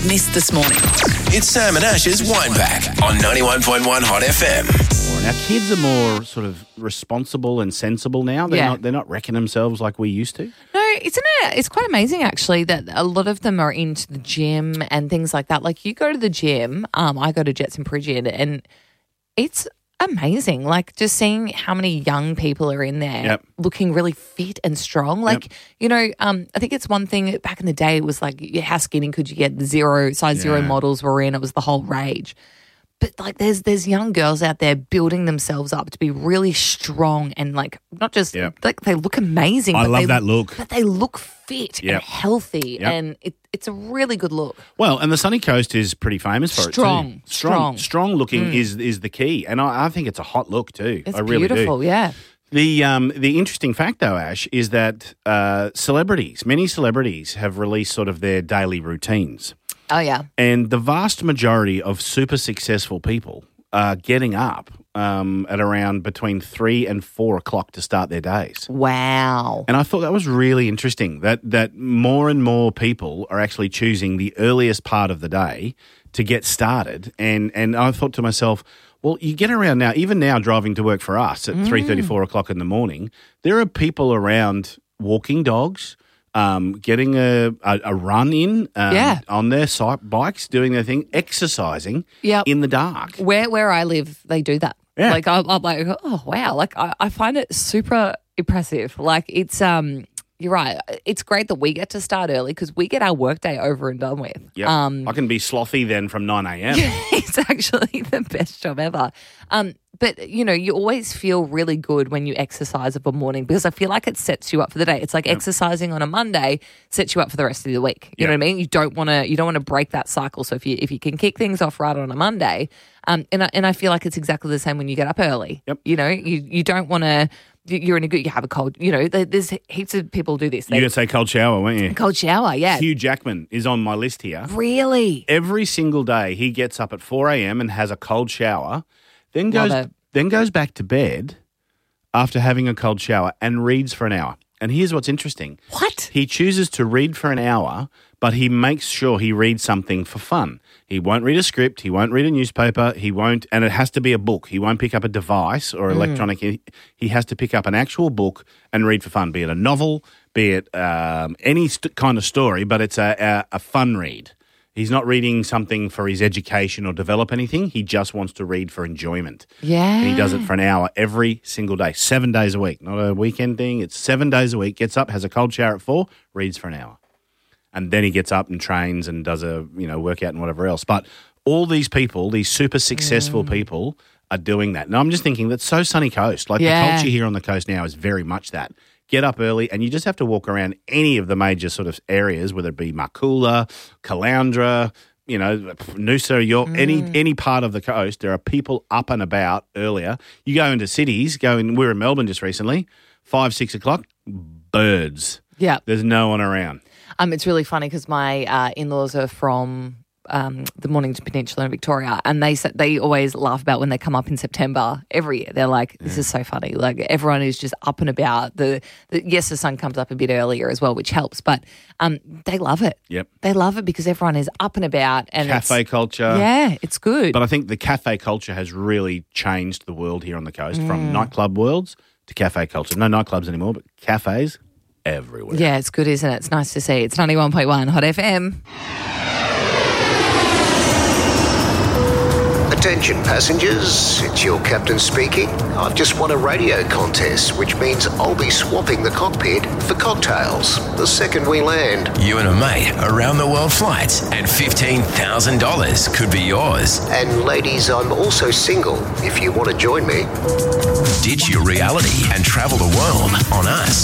Missed this morning. It's Sam and Ash's Wine Pack on 91.1 Hot FM. Now, kids are more sort of responsible and sensible now. They're not wrecking themselves like we used to. No, it's quite amazing actually that a lot of them are into the gym and things like that. Like you go to the gym, I go to Jetson Pridgeon, and it's amazing. Like just seeing how many young people are in there looking really fit and strong. Like, I think it's one thing back in the day, it was like, how skinny could you get? Size zero models were in. It was the whole rage. But like there's young girls out there building themselves up to be really strong and like not just like they look amazing. I love that look. But they look fit and healthy and it's a really good look. Well, and the Sunny Coast is pretty famous for it too. Strong looking is the key. And I think it's a hot look too. It's I really beautiful, do. yeah. The interesting fact though, Ash, is that many celebrities have released sort of their daily routines. Oh, yeah. And the vast majority of super successful people are getting up at around between 3 and 4 o'clock to start their days. Wow. And I thought that was really interesting, that more and more people are actually choosing the earliest part of the day to get started. And I thought to myself, well, you get around now, even now driving to work for us at 3:30, 4 o'clock in the morning, there are people around walking dogs, getting a run in on their bikes, doing their thing, exercising in the dark. Where I live, they do that. Yeah. Like I'm like, oh wow! Like I find it super impressive. Like it's you're right. It's great that we get to start early because we get our workday over and done with. Yep. I can be slothy then from 9 a.m. It's actually the best job ever. But, you always feel really good when you exercise of a morning because I feel like it sets you up for the day. It's like exercising on a Monday sets you up for the rest of the week. You know what I mean? You don't want to break that cycle. So if you can kick things off right on a Monday, and I feel like it's exactly the same when you get up early. Yep. You don't want to. You have a cold, there's heaps of people do this. You're going to say cold shower, weren't you? Cold shower, yeah. Hugh Jackman is on my list here. Really? Every single day he gets up at 4 a.m. and has a cold shower, then goes back to bed after having a cold shower and reads for an hour. And here's what's interesting. What? He chooses to read for an hour, but he makes sure he reads something for fun. He won't read a script. He won't read a newspaper. And it has to be a book. He won't pick up a device or electronic. He has to pick up an actual book and read for fun, be it a novel, be it any kind of story, but it's a fun read. He's not reading something for his education or develop anything. He just wants to read for enjoyment. Yeah. And he does it for an hour every single day, 7 days a week. Not a weekend thing. It's 7 days a week. Gets up, has a cold shower at 4, reads for an hour. And then he gets up and trains and does a workout and whatever else. But all these people, these super successful people are doing that. And I'm just thinking that's so Sunny Coast. Like the culture here on the coast now is very much that. Get up early and you just have to walk around any of the major sort of areas, whether it be Markoola, Caloundra, Noosa, York, any part of the coast. There are people up and about earlier. You go into cities, we were in Melbourne just recently, 5, 6 o'clock, birds. Yeah. There's no one around. It's really funny because my in-laws are from the Mornington Peninsula in Victoria, and they always laugh about when they come up in September every year. They're like, this is so funny. Like everyone is just up and about. Yes, the sun comes up a bit earlier as well, which helps, but they love it. Yep. They love it because everyone is up and about. And cafe culture. Yeah, it's good. But I think the cafe culture has really changed the world here on the coast from nightclub worlds to cafe culture. No nightclubs anymore, but cafes everywhere. Yeah, it's good, isn't it? It's nice to see. It's 91.1 Hot FM. Attention passengers, it's your captain speaking. I've just won a radio contest, which means I'll be swapping the cockpit for cocktails the second we land. You and a mate around the world flights and $15,000 could be yours. And ladies, I'm also single if you want to join me. Ditch your reality and travel the world on us.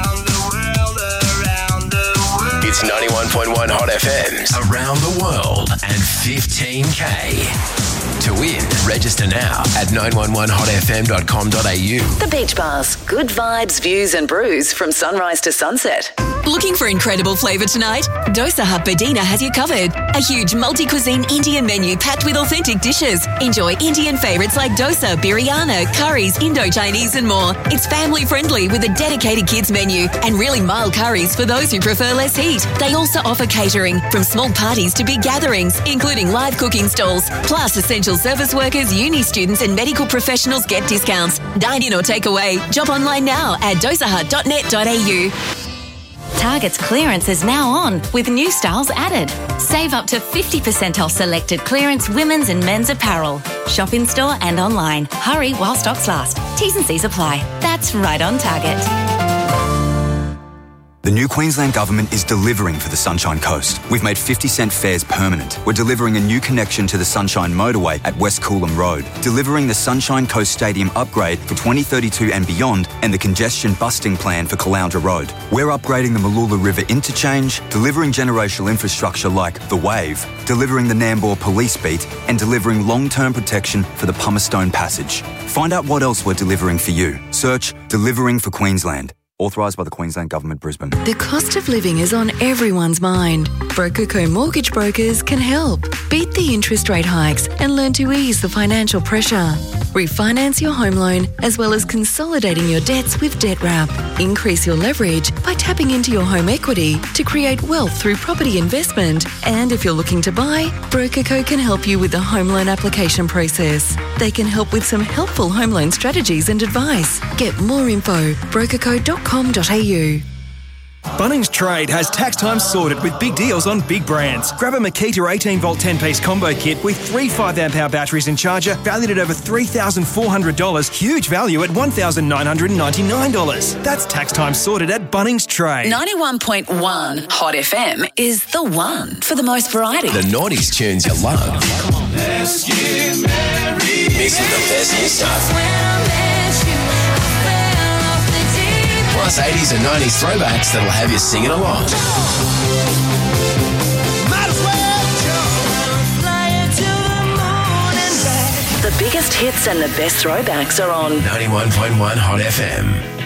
It's 91.1 Hot FM's Around the World and 15K. To win, register now at 911hotfm.com.au. The Beach Bars. Good vibes, views and brews from sunrise to sunset. Looking for incredible flavour tonight? Dosa Hut Badina has you covered. A huge multi-cuisine Indian menu packed with authentic dishes. Enjoy Indian favourites like dosa, biryani, curries, Indo-Chinese and more. It's family-friendly with a dedicated kids menu and really mild curries for those who prefer less heat. They also offer catering from small parties to big gatherings, including live cooking stalls. Plus, essential service workers, uni students and medical professionals get discounts. Dine in or take away. Shop online now at dosahut.net.au. Target's clearance is now on with new styles added. Save up to 50% off selected clearance women's and men's apparel. Shop in store and online. Hurry while stocks last. T's and C's apply. That's right on Target. The new Queensland Government is delivering for the Sunshine Coast. We've made 50-cent fares permanent. We're delivering a new connection to the Sunshine Motorway at West Coolum Road, delivering the Sunshine Coast Stadium upgrade for 2032 and beyond, and the congestion busting plan for Caloundra Road. We're upgrading the Mooloola River interchange, delivering generational infrastructure like The Wave, delivering the Nambour Police Beat, and delivering long-term protection for the Pumicestone Passage. Find out what else we're delivering for you. Search Delivering for Queensland. Authorised by the Queensland Government, Brisbane. The cost of living is on everyone's mind. BrokerCo Mortgage Brokers can help. Beat the interest rate hikes and learn to ease the financial pressure. Refinance your home loan as well as consolidating your debts with Debt Wrap. Increase your leverage by tapping into your home equity to create wealth through property investment. And if you're looking to buy, BrokerCo can help you with the home loan application process. They can help with some helpful home loan strategies and advice. Get more info, brokerco.com.au. Bunnings Trade has tax time sorted with big deals on big brands. Grab a Makita 18-volt 10-piece combo kit with 3 5-amp-hour batteries and charger valued at over $3,400. Huge value at $1,999. That's tax time sorted at Bunnings Trade. 91.1 Hot FM is the one for the most variety. The 90s tunes you love. Mixing the best new stuff. Plus 80s and 90s throwbacks that'll have you singing along. The biggest hits and the best throwbacks are on 91.1 Hot FM.